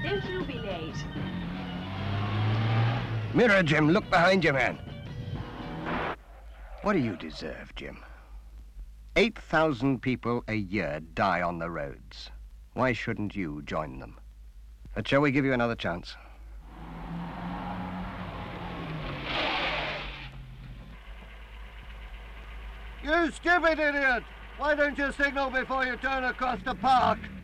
Don't you be late. Mirror, Jim, look behind you, man. What do you deserve, Jim? 8,000 people a year die on the roads. Why shouldn't you join them? But shall we give you another chance? You stupid idiot! Why don't you signal before you turn across the park?